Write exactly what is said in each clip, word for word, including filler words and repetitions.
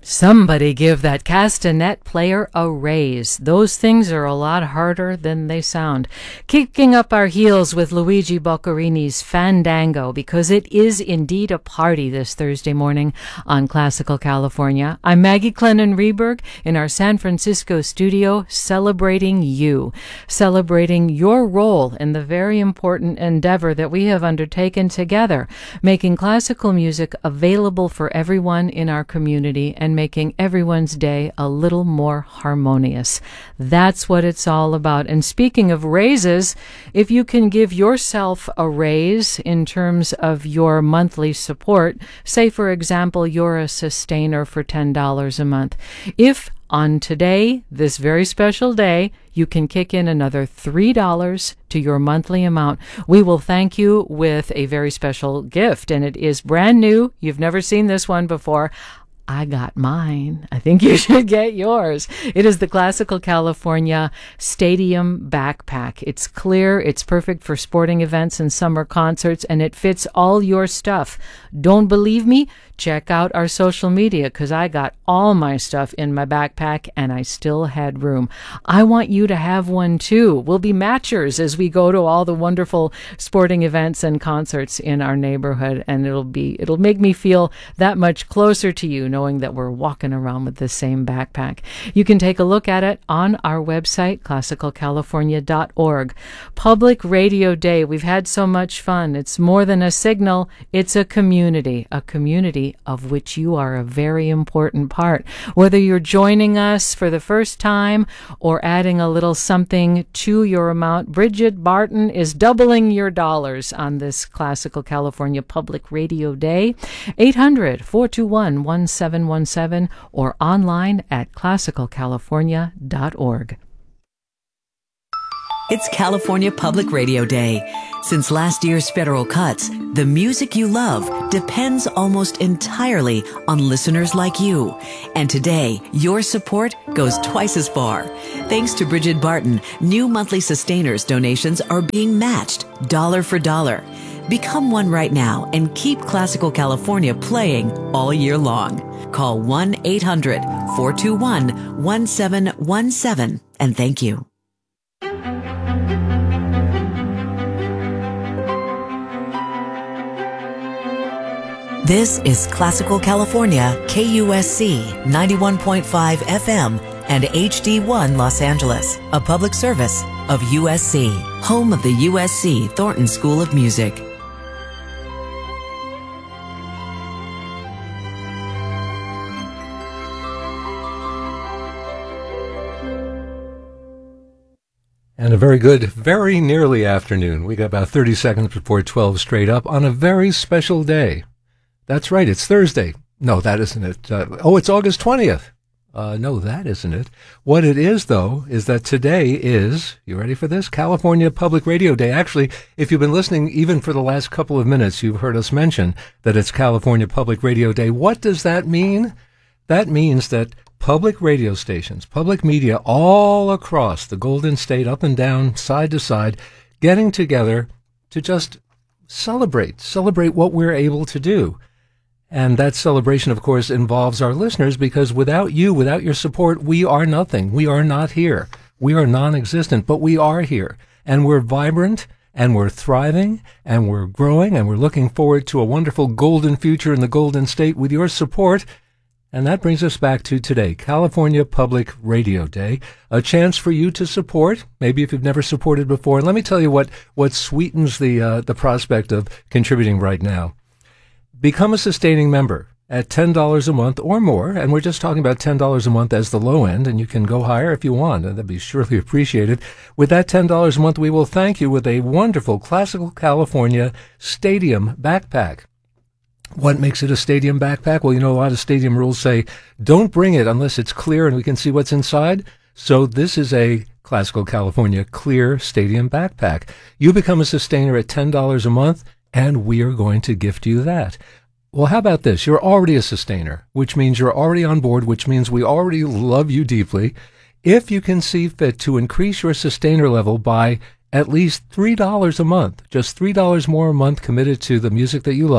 Somebody give that castanet player a raise. Those things are a lot harder than they sound. Kicking up our heels with Luigi Boccarini's Fandango, because it is indeed a party this Thursday morning on Classical California. I'm Maggie Clennon Reberg in our San Francisco studio, celebrating you, celebrating your role in the very important endeavor that we have undertaken together, making classical music available for everyone in our community and making everyone's day a little more harmonious. That's what it's all about. And speaking of raises, if you can give yourself a raise in terms of your monthly support, say, for example, you're a sustainer for ten dollars a month. If on today, this very special day, you can kick in another three dollars to your monthly amount, we will thank you with a very special gift. And it is brand new. You've never seen this one before. I got mine. I think you should get yours. It is the Classical California Stadium Backpack. It's clear, it's perfect for sporting events and summer concerts, and it fits all your stuff. Don't believe me? Check out our social media, because I got all my stuff in my backpack and I still had room. I want you to have one too. We'll be matchers as we go to all the wonderful sporting events and concerts in our neighborhood, and it'll be it'll make me feel that much closer to you, knowing that we're walking around with the same backpack. You can take a look at it on our website, classical california dot org. Public Radio Day. We've had so much fun. It's more than a signal. It's a community, a community of which you are a very important part. Whether you're joining us for the first time or adding a little something to your amount, Bridget Barton is doubling your dollars on this Classical California Public Radio Day. eight hundred, four two one, one seven one seven or online at classical california dot org. It's California Public Radio Day. Since last year's federal cuts, the music you love depends almost entirely on listeners like you. And today, your support goes twice as far. Thanks to Bridget Barton, new monthly sustainers donations are being matched dollar for dollar. Become one right now and keep Classical California playing all year long. Call one eight hundred, four two one, one seven one seven and thank you. This is Classical California, K U S C ninety-one point five F M and H D one Los Angeles, a public service of U S C, home of the U S C Thornton School of Music. And a very good, very nearly afternoon. We got about thirty seconds before twelve straight up on a very special day. That's right, it's Thursday. No, that isn't it. Uh, oh, it's August twentieth. Uh, no, that isn't it. What it is, though, is that today is, you ready for this? California Public Radio Day. Actually, if you've been listening even for the last couple of minutes, you've heard us mention that it's California Public Radio Day. What does that mean? That means that public radio stations, public media all across the Golden State, up and down, side to side, getting together to just celebrate, celebrate what we're able to do. And that celebration, of course, involves our listeners, because without you, without your support, we are nothing. We are not here. We are non-existent, but we are here. And we're vibrant, and we're thriving, and we're growing, and we're looking forward to a wonderful golden future in the Golden State with your support. And that brings us back to today, California Public Radio Day, a chance for you to support, maybe if you've never supported before. And let me tell you what, what sweetens the, uh, the prospect of contributing right now. Become a sustaining member at ten dollars a month or more, and we're just talking about ten dollars a month as the low end, and you can go higher if you want, and that'd be surely appreciated. With that ten dollars a month, we will thank you with a wonderful Classical California Stadium Backpack. What makes it a stadium backpack? Well, you know, a lot of stadium rules say don't bring it unless it's clear and we can see what's inside. So this is a Classical California clear stadium backpack. You become a sustainer at ten dollars a month, and we are going to gift you that. Well, how about this? You're already a sustainer, which means you're already on board, which means we already love you deeply. If you can see fit to increase your sustainer level by at least three dollars a month, just three dollars more a month committed to the music that you love,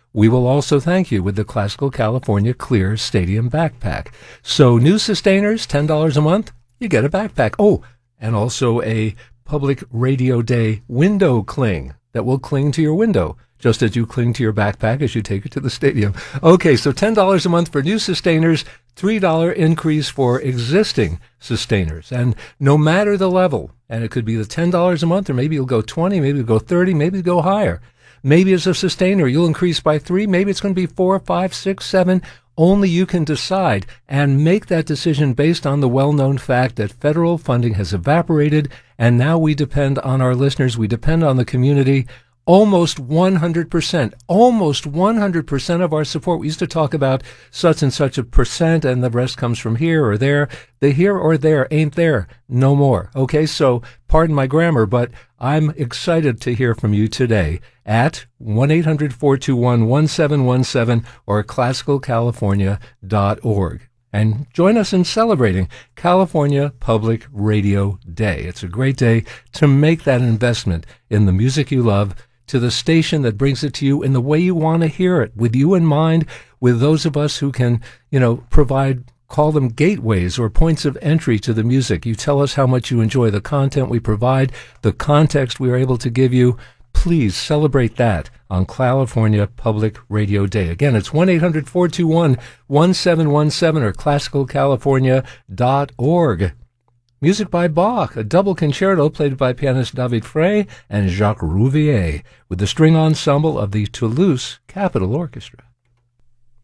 we will also thank you with the Classical California Clear Stadium Backpack. So new sustainers, ten dollars a month, you get a backpack. Oh, and also a Public Radio Day window cling that will cling to your window, just as you cling to your backpack as you take it to the stadium. Okay, so ten dollars a month for new sustainers, three dollars increase for existing sustainers. And no matter the level, and it could be the ten dollars a month, or maybe you'll go twenty, maybe you'll go thirty, maybe you'll go higher. Maybe as a sustainer, you'll increase by three. Maybe it's going to be four, five, six, seven. Only you can decide and make that decision based on the well-known fact that federal funding has evaporated, and now we depend on our listeners. We depend on the community. Almost one hundred percent, almost one hundred percent of our support. We used to talk about such and such a percent, and the rest comes from here or there. The here or there ain't there no more. Okay, so pardon my grammar, but I'm excited to hear from you today at one eight hundred four two one one seven one seven or classical california dot org. And join us in celebrating California Public Radio Day. It's a great day to make that investment in the music you love, to the station that brings it to you in the way you want to hear it, with you in mind, with those of us who can, you know, provide, call them gateways or points of entry to the music. You tell us how much you enjoy the content we provide, the context we are able to give you. Please celebrate that on California Public Radio Day. Again, it's one eight hundred four two one one seven one seven or classical california dot org. Music by Bach, a double concerto played by pianist David Frey and Jacques Rouvier with the string ensemble of the Toulouse Capitol Orchestra.